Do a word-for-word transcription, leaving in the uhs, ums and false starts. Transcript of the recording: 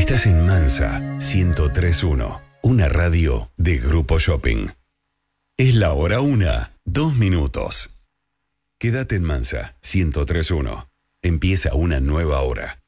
Estás en Mansa ciento tres punto uno, una radio de Grupo Shopping. Es la hora una, dos minutos. Quédate en Mansa ciento tres punto uno. Empieza una nueva hora.